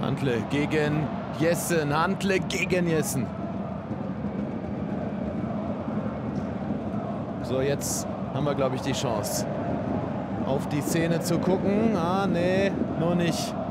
Hantle gegen Jessen. Hantle gegen Jessen. So, jetzt haben wir, glaube ich, die Chance, auf die Szene zu gucken. Ah, nee, nur nicht.